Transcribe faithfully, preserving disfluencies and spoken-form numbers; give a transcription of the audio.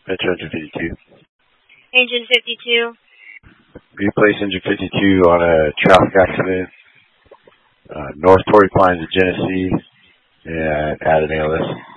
Metro Engine fifty-two. Engine fifty-two. Replace Engine fifty-two on a traffic accident. Uh, North Torrey Pines at Genesee, and add an A L S.